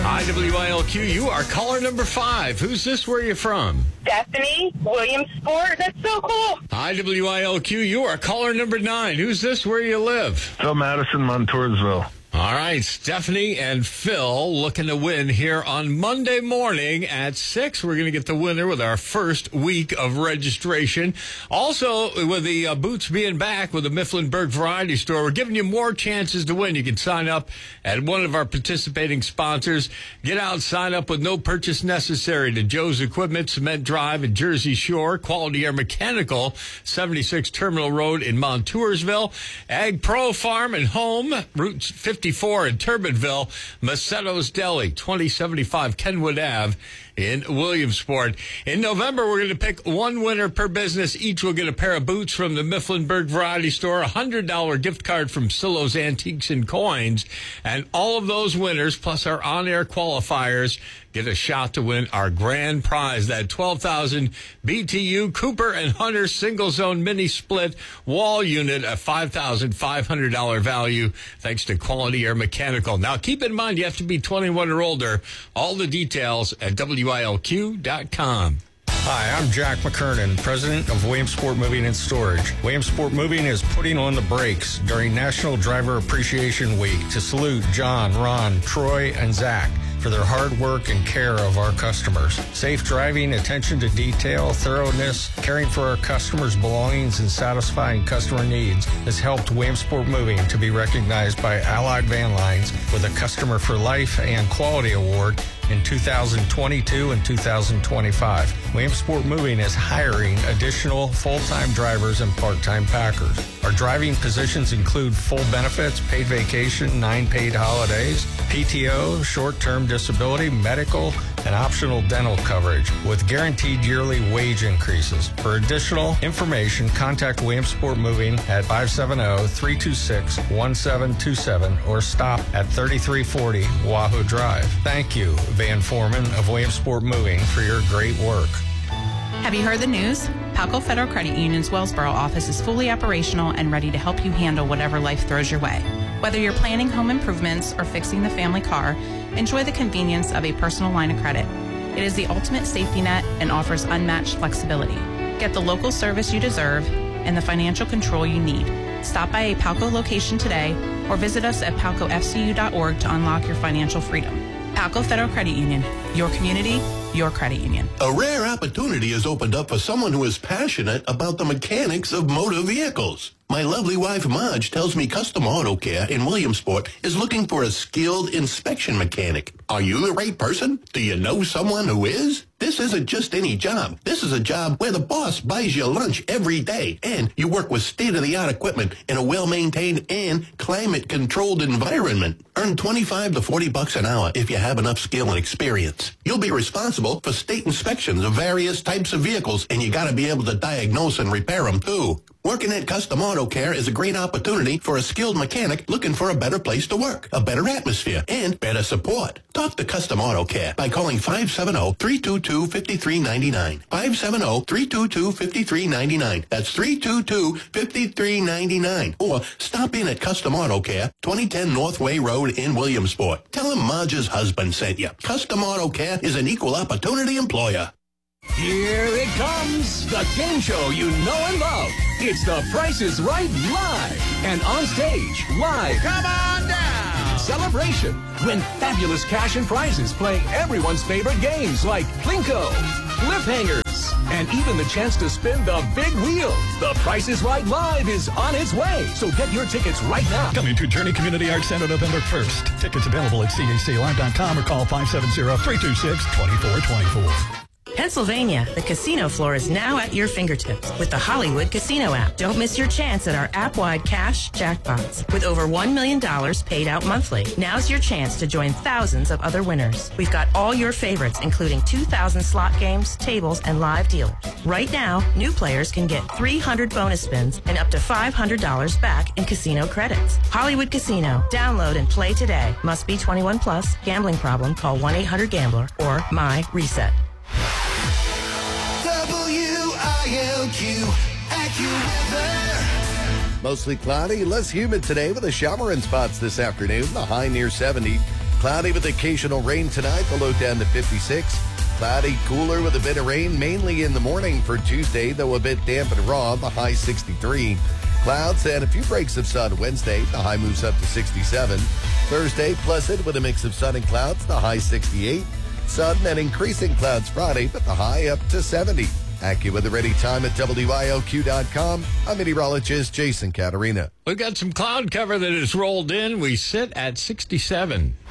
Hi, WILQ. You are caller number 5. Who's this? Where are you from? Stephanie, Williamsport. That's so cool. Hi, WILQ. You are caller number 9. Who's this? Where you live? Phil Madison, Montoursville. All right, Stephanie and Phil looking to win here on Monday morning at 6. We're going to get the winner with our first week of registration. Also, with the boots being back with the Mifflinburg Variety Store, we're giving you more chances to win. You can sign up at one of our participating sponsors. Get out, sign up with no purchase necessary to Joe's Equipment, Cement Drive in Jersey Shore, Quality Air Mechanical, 76 Terminal Road in Montoursville, Ag Pro Farm and Home, Route 54 in Turbinville, Macetto's Deli, 2075 Kenwood Ave in Williamsport. In November, we're going to pick one winner per business. Each will get a pair of boots from the Mifflinburg Variety Store, a $100 gift card from Sillo's Antiques and Coins, and all of those winners, plus our on-air qualifiers, get a shot to win our grand prize, that 12,000 BTU Cooper and Hunter single-zone mini-split wall unit, a $5,500 value, thanks to Quality Air Mechanical. Now, keep in mind, you have to be 21 or older. All the details at WILQ.com. Hi, I'm Jack McKernan, president of Williamsport Moving and Storage. Williamsport Moving is putting on the brakes during National Driver Appreciation Week to salute John, Ron, Troy, and Zach for their hard work and care of our customers. Safe driving, attention to detail, thoroughness, caring for our customers' belongings, and satisfying customer needs has helped Williamsport Moving to be recognized by Allied Van Lines with a Customer for Life and Quality Award in 2022 and 2025. Williamsport Moving is hiring additional full-time drivers and part-time packers. Our driving positions include full benefits, paid vacation, 9 paid holidays, PTO, short-term disability, medical, and optional dental coverage with guaranteed yearly wage increases. For additional information, contact Williamsport Moving at 570-326-1727 or stop at 3340 Wahoo Drive. Thank you, Van Foreman of Williamsport Moving, for your great work. Have you heard the news? Palco Federal Credit Union's Wellsboro office is fully operational and ready to help you handle whatever life throws your way. Whether you're planning home improvements or fixing the family car, enjoy the convenience of a personal line of credit. It is the ultimate safety net and offers unmatched flexibility. Get the local service you deserve and the financial control you need. Stop by a Palco location today or visit us at palcofcu.org to unlock your financial freedom. Palco Federal Credit Union, your community, your credit union. A rare opportunity has opened up for someone who is passionate about the mechanics of motor vehicles. My lovely wife, Marge, tells me Custom Auto Care in Williamsport is looking for a skilled inspection mechanic. Are you the right person? Do you know someone who is? This isn't just any job. This is a job where the boss buys you lunch every day, and you work with state-of-the-art equipment in a well-maintained and climate-controlled environment. Earn $25 to $40 an hour if you have enough skill and experience. You'll be responsible for state inspections of various types of vehicles, and you gotta be able to diagnose and repair them, too. Working at Custom Auto Care is a great opportunity for a skilled mechanic looking for a better place to work, a better atmosphere, and better support. Talk to Custom Auto Care by calling 570-322-5399. 570-322-5399. That's 322-5399. Or stop in at Custom Auto Care, 2010 Northway Road in Williamsport. Tell him Marge's husband sent you. Custom Auto Care is an equal opportunity employer. Here it comes, the game show you know and love. It's The Price is Right Live. And on stage, live. Come on down. Celebration. Win fabulous cash and prizes playing everyone's favorite games like Plinko, Cliffhangers, and even the chance to spin the big wheel. The Price is Right Live is on its way. So get your tickets right now. Coming to Journey Community Arts Center November 1st. Tickets available at caclive.com or call 570-326-2424. Pennsylvania, the casino floor is now at your fingertips with the Hollywood Casino app. Don't miss your chance at our app-wide cash jackpots with over $1 million paid out monthly. Now's your chance to join thousands of other winners. We've got all your favorites, including 2,000 slot games, tables, and live dealers. Right now, new players can get 300 bonus spins and up to $500 back in casino credits. Hollywood Casino. Download and play today. Must be 21 plus. Gambling problem? Call 1-800-GAMBLER or My Reset. WILQ AccuWeather. Mostly cloudy, less humid today with a shower in spots this afternoon. The high near 70. Cloudy with occasional rain tonight, the low down to 56. Cloudy, cooler with a bit of rain, mainly in the morning for Tuesday, though a bit damp and raw, the high 63. Clouds and a few breaks of sun Wednesday, the high moves up to 67. Thursday, pleasant with a mix of sun and clouds, the high 68. Sun and increasing clouds Friday, but the high up to 70. AccuWeather ready time at WIOQ.com. I'm meteorologist Jason Caterina. We've got some cloud cover that has rolled in. We sit at 67.